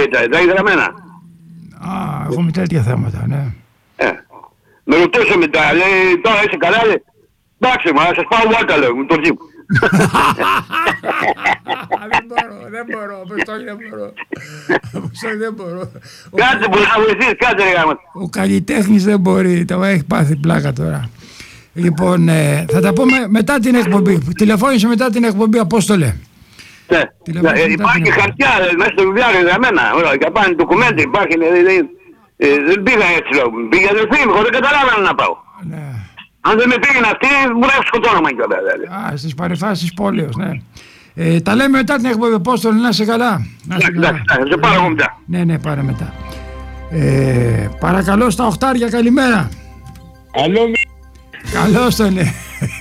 τα έχει γραμμένα. Α, εγώ με τέτοια θέματα, ναι. Με ρωτούσε μετά, λέει, τώρα είσαι καλά, λέει. Εντάξει, μα σας πάω βόλτα, λέω, με το τζιπ. Δεν μπορώ, Αποστόλη, δεν μπορώ. Κάτσε, μπορεί να βοηθήσεις, κάτσε, ρε γάμο. Ο καλλιτέχνης δεν μπορεί, το έχει πάθει πλάκα τώρα. Λοιπόν, θα τα πούμε μετά την εκπομπή. Τηλεφώνησε μετά την εκπομπή, Απόστολε. Υπάρχει χαρτιά μέσα στο βιβλιάριο γραμμένα. Για πάνε ντοκουμέντα, υπάρχει. Δεν πήγα έτσι, λέω. Πήγα αδελφή μου, δεν καταλάβανα να πάω. Αν δεν με πήγαινε αυτή, μπορεί να σκοτώνομαι κιόλας. Α, στις παρεμφάσεις πόλεως, ναι. Τα λέμε μετά την εκπομπή, Απόστολε, να είσαι καλά. Εντάξει, θα σε πάρω εγώ μετά. Ναι, πάρε μετά. Παρακαλώ στα οχτάρια, καλημέρα. Καλώς τον είναι.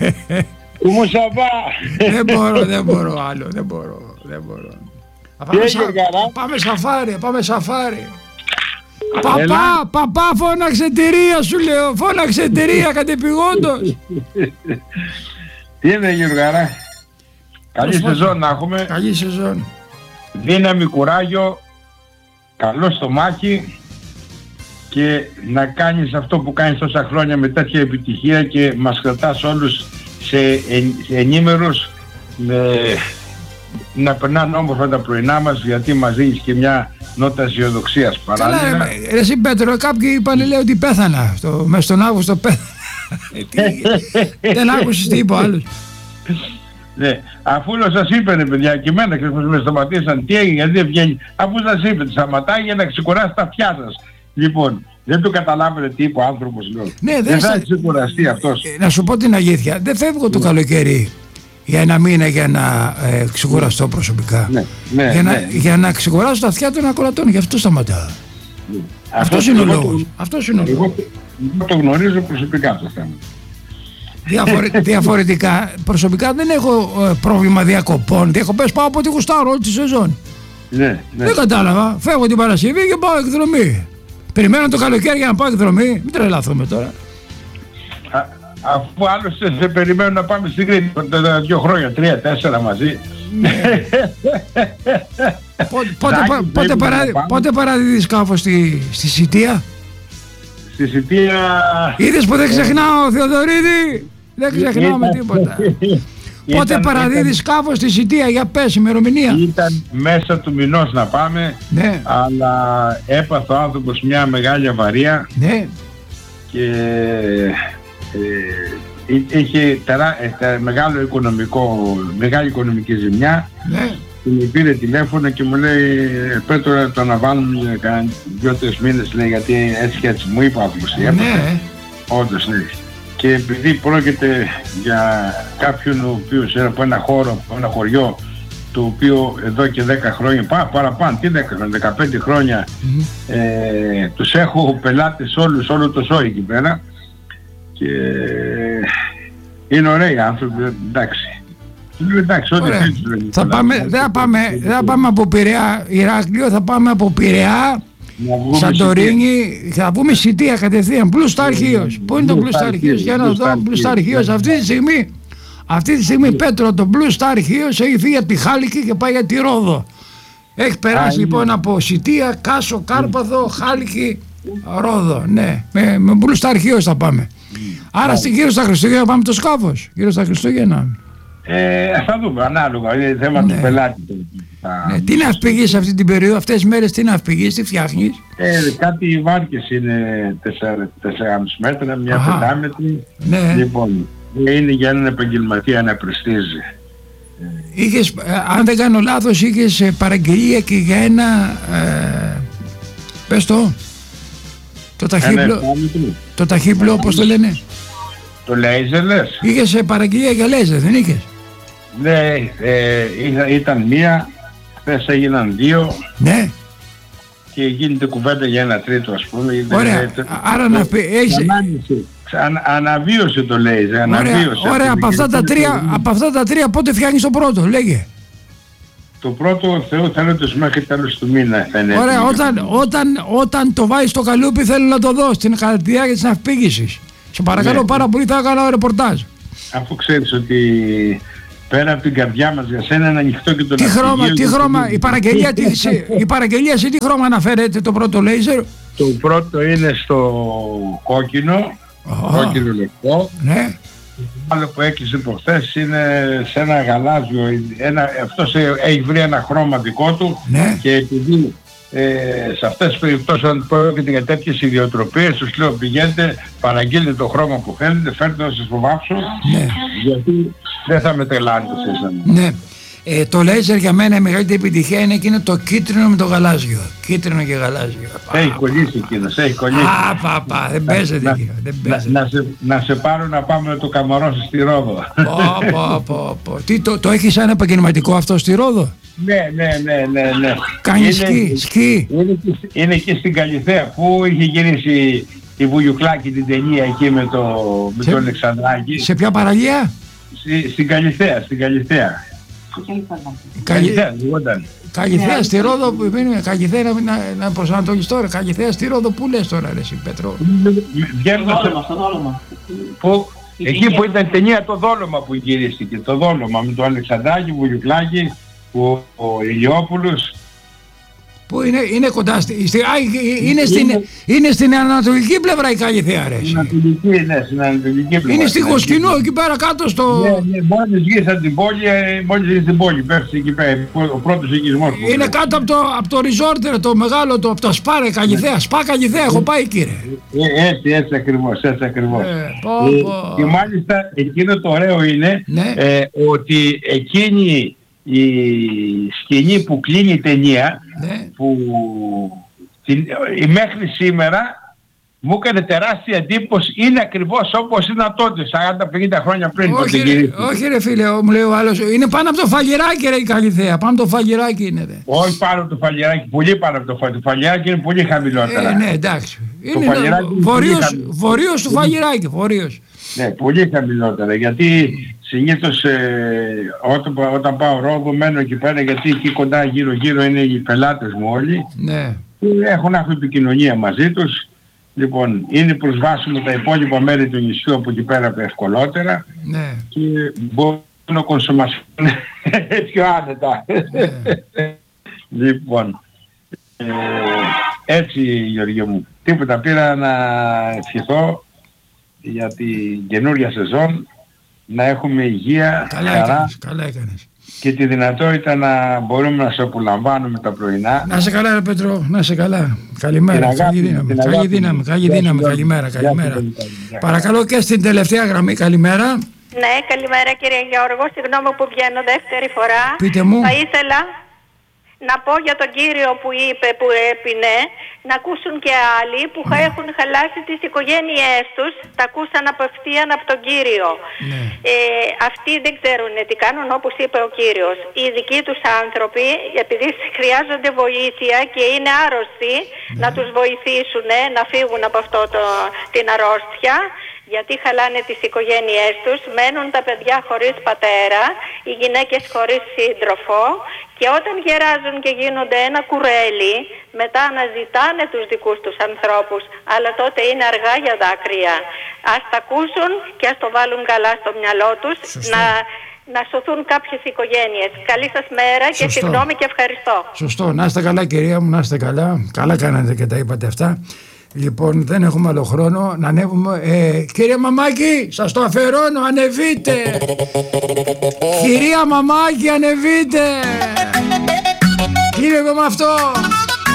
Δεν μπορώ άλλο, δεν μπορώ. Πάμε σαφάρι. Παπά, φώναξε εταιρεία σου λέω, φώναξε εταιρεία κατεπηγόντως. Τι είναι Γιουργάρα, καλή σεζόν να έχουμε. Καλή σεζόν. Δύναμη, κουράγιο, καλό στομάχι και να κάνεις αυτό που κάνεις τόσα χρόνια με τέτοια επιτυχία και μας κρατάς όλους σε ενήμερους να περνάνε όμορφα τα πρωινά μας, γιατί μας δίνεις και μια νότα αισιοδοξίας παράλληλα. Καλά, εσύ Πέτρο, κάποιοι είπαν λέει ότι πέθανα, μες στον Αύγουστο πέθανα. Δεν άκουσες τι είπε ο άλλος. Ναι, αφού σας είπε ρε παιδιά και εμένα και με σταματήσαν, τι έγινε, γιατί δεν βγαίνει, αφού σας είπε, σταματάει για να ξεκουράσει τα αυτιά σας. Λοιπόν, δεν το καταλάβαινε τι είπε ο άνθρωπος, λέω. Ναι, δεν θα ξεκουραστεί αυτός. Να σου πω την αλήθεια, δεν φεύγω το καλοκαίρι για ένα μήνα για να ξεκουραστώ προσωπικά. Για να ξεκουράσω τα αυτιά των ακροατών, γι' αυτό σταματάω. Αυτός είναι ο λόγος. Εγώ το γνωρίζω προσωπικά το θέμα. Διαφορετικά, προσωπικά δεν έχω πρόβλημα διακοπών. Διακοπές πάω από τη γουστάρω όλη τη σεζόν. Δεν κατάλαβα. Φεύγω την Παρασκευή και πάω εκδρομή. Περιμένω το καλοκαίρι για να πάω εκδρομή. Μην τρελαθούμε τώρα. Αφού άλλωστε σε περιμένω να πάμε στην Κρήτη 2 χρόνια, 3-4 μαζί. Πότε παραδίδεις σκάφος στη Σιτία? Στη Σιτία... Είδες που δεν ξεχνάω, Θεοδωρίδη. Δεν ξεχνάω με τίποτα. Πότε παραδίδεις σκάφος στη Σιτία, για πες ημερομηνία? Ήταν μέσα του μηνός να πάμε, αλλά έπαθε ο άνθρωπος μια μεγάλη αβαρία και είχε μεγάλη οικονομική ζημιά. Μου πήρε τηλέφωνο και μου λέει Πέτρο να το αναβάλουμε για κάνα 2-3 μήνες, λέει, γιατί έτσι και έτσι μου είπε ο άνθρωπος. Όντως, ναι. Και επειδή πρόκειται για κάποιον ο οποίος είναι από ένα χωριό το οποίο εδώ και 10 χρόνια, παραπάνω, τι 10 χρόνια, 15 χρόνια τους έχω πελάτες όλο το ζώο εκεί πέρα και είναι ωραίοι άνθρωποι, εντάξει. Δεν θα πάμε από Πειραιά Ηράκλειο, θα πάμε από Πειραιά Σαντορίνη, θα πούμε Σιτία κατευθείαν, πλούστα αρχείος. Πού είναι το πλούστα αρχείος? Για να δω πλούστα αρχείος αυτή τη στιγμή Πέτρο, το πλούστα αρχείος έχει φύγει από τη Χάλικη και πάει για τη Ρόδο. Έχει περάσει λοιπόν από Σιτία, Κάσο, Κάρπαθο, Χάλικη, Ρόδο. Ναι, με πλούστα αρχείος θα πάμε. Άρα γύρω στα Χριστούγεννα πάμε το σκάφος, γύρω στα Χριστούγεννα. Θα δούμε ανάλογα, είναι θέμα του πελάτη. Τι ναυπηγείς αυτή την περίοδο, αυτές τις μέρες τι ναυπηγείς, τι φτιάχνεις? Κάτι βάρκες είναι 4,5 μέτρα, μια 5 μέτρη. Λοιπόν, είναι για έναν επαγγελματία να πρεστίζει. Είχες, αν δεν κάνω λάθος, είχες παραγγελία και για ένα, πες το ταχύπλο, πώς το λένε? Το λέιζερ λες? Είχες παραγγελία για λέιζερ, δεν είχες? Ναι, ήταν μία, χθες έγιναν 2. Ναι. Και γίνεται κουβέντα για ένα τρίτο, ας πούμε. Ωραία, άρα να έχεις... Αναβίωσε το λέιζερ, αναβίωσε. Ωραία, από αυτά τα τρία πότε φτιάχνεις το πρώτο, λέγε? Το πρώτο Θεό θέλοντας μέχρι τέλος του μήνα θα είναι. Ωραία, όταν το βάζεις στο καλούπι θέλω να το δω στην καρδιά για της ναυπήγησης. Σε παρακαλώ πάρα πολύ, θα έκανα ρεπορτάζ. Αφού ξέρεις ότι πέρα από την καρδιά μας, για σένα είναι ανοιχτό και το τι χρώμα, η παραγγελία σε τι χρώμα αναφέρεται το πρώτο λέιζερ? Το πρώτο είναι στο κόκκινο, κόκκινο λεπτό. Ναι. Το άλλο που έκλεισε προχθές είναι σε ένα γαλάζιο, αυτός έχει βρει ένα χρώμα δικό του. Ναι. Και επειδή σε αυτές τις περιπτώσεις αν πρόκειται για τέτοιες ιδιοτροπίες, τους λέω πηγαίνετε, παραγγείλετε το χρώμα που θέλετε, φέρτε να σας το βάψω. Ναι. Γιατί δεν θα με τρελάνετε σε εσένα. Ναι. Το λέιζερ για μένα η μεγαλύτερη επιτυχία είναι εκείνο το κίτρινο με το γαλάζιο. Κίτρινο και γαλάζιο. Έχει κολλήσει εκείνος, έχει κολλήσει. Δεν παίζεται. Να σε πάρω να πάμε το Καμαρό στη Ρόδο. Τι το έχεις σαν επαγγελματικό αυτό στη Ρόδο? Ναι. Κάνει σκι. Είναι εκεί στην Καλιθέα που είχε γυρίσει η Βουγιουκλάκη την ταινία εκεί με τον Αλεξανδράκη. Σε ποια παραλία? Στην Καλιθέα. Καλιθέα στη Ρόδο που είναι. Καλιθέα να προσανατολιστεί τώρα. Καλιθέα στη Ρόδο που λες τώρα ρε εσύ Πέτρο? Στο Δόλωμα. Εκεί που ήταν ταινία το Δόλωμα που γυρίστηκε. Το Δόλωμα με τον Αλεξανδράκη, Βουγιουκλάκη, ο Ηλιόπουλος. Που είναι κοντά είναι στην ανατολική πλευρά η Καλιθέα ρε. Στην ανατολική πλευρά. Είναι στη Κοσκινού εκεί πέρα κάτω στο... Ναι, μόλις γύρισαν την πόλη, πέφτει εκεί πέρα, ο πρώτος οικισμός. Είναι κάτω από το resort, το μεγάλο, από το Σπά Καλιθέα. Σπά Καλιθέα, έχω πάει κύριε. Έτσι ακριβώς. Και μάλιστα εκείνο το ωραίο είναι ότι εκείνη η σκηνή που κλείνει η ταινία, που μέχρι σήμερα μου έκανε τεράστια εντύπωση, είναι ακριβώς όπως ήταν τότε, 40-50 χρόνια πριν. Όχι ρε φίλε, μου λέει ο άλλος, είναι πάνω από το Φαλιράκι ρε η Καλιθέα, πάνω από το Φαλιράκι είναι ρε. Όχι πάνω από το Φαλιράκι, πολύ πάνω από το Φαλιράκι, το Φαλιράκι είναι πολύ χαμηλότερα. Ναι εντάξει, είναι βορείος του Φαλιράκι, βορείος. Ναι, πολύ χαμηλότερα, γιατί συνήθως όταν πάω Ρόδο μένω εκεί πέρα, γιατί εκεί κοντά γύρω είναι οι πελάτες μου όλοι. Ναι. Έχουν επικοινωνία μαζί τους. Λοιπόν, είναι προσβάσιμο τα υπόλοιπα μέρη του νησιού από εκεί πέρα ευκολότερα. Ναι. Και μπορούν να κονσομάσουν πιο άνετα. Ναι. Λοιπόν, έτσι Γιώργη μου. Τίποτα, πήρα να ευχηθώ για την καινούρια σεζόν, να έχουμε υγεία, καλά έκανες. Και τη δυνατότητα να μπορούμε να σε απολαμβάνουμε τα πρωινά. Να σε καλά ρε Πέτρο, να σε καλά. Καλημέρα, καλή δύναμη, καλημέρα. Παρακαλώ και στην τελευταία γραμμή, καλημέρα. Ναι, καλημέρα κύριε Γιώργο, συγγνώμη που βγαίνω δεύτερη φορά. Πείτε μου. Θα ήθελα να πω για τον κύριο που είπε, που έπινε, να ακούσουν και άλλοι που έχουν χαλάσει τις οικογένειές τους, τα ακούσαν απευθείαν από τον κύριο. Ναι. Αυτοί δεν ξέρουν τι κάνουν, όπως είπε ο κύριος. Οι δικοί τους άνθρωποι, επειδή χρειάζονται βοήθεια και είναι άρρωστοι, να τους βοηθήσουν να φύγουν από την αρρώστια, γιατί χαλάνε τις οικογένειές τους, μένουν τα παιδιά χωρίς πατέρα, οι γυναίκες χωρίς σύντροφο, και όταν γεράζουν και γίνονται ένα κουρέλι, μετά αναζητάνε τους δικούς τους ανθρώπους, αλλά τότε είναι αργά για δάκρυα. Ας τα ακούσουν και ας το βάλουν καλά στο μυαλό τους, να σωθούν κάποιες οικογένειες. Καλή σας μέρα. Σωστό. Και συγγνώμη και ευχαριστώ. Σωστό. Να είστε καλά κυρία μου, να είστε καλά. Καλά κάνατε και τα είπατε αυτά. Λοιπόν, δεν έχουμε άλλο χρόνο να ανέβουμε. Κύριε Μαμάκη, σας το αφαιρώνω, ανεβείτε. Κυρία Μαμάκη, ανεβείτε. Κύριε με αυτό.